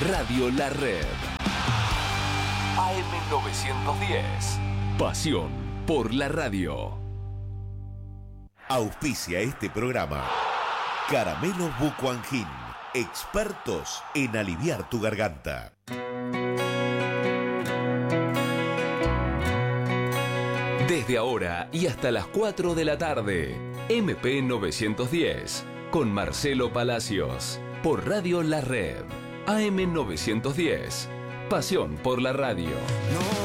Radio La Red. AM910. Pasión por la radio. Auspicia este programa Caramelos Bucuangin, expertos en aliviar tu garganta. Desde ahora y hasta las 4 de la tarde, MP910, con Marcelo Palacios, por Radio La Red, AM910, pasión por la radio. No.